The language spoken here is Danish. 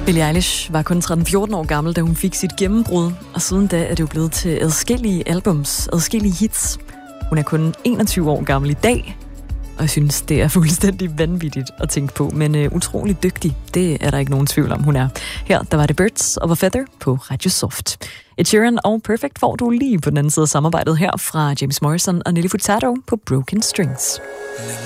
Billie Eilish var kun 13-14 år gammel, da hun fik sit gennembrud, og siden da er det jo blevet til adskillige albums, adskillige hits. Hun er kun 21 år gammel i dag, og jeg synes, det er fuldstændig vanvittigt at tænke på, men utrolig dygtig, det er der ikke nogen tvivl om, hun er. Her, der var det Birds of a Feather på Radio Soft. Ed Sheeran og Perfect får du lige på den anden side af samarbejdet her fra James Morrison og Nelly Furtado på Broken Strings.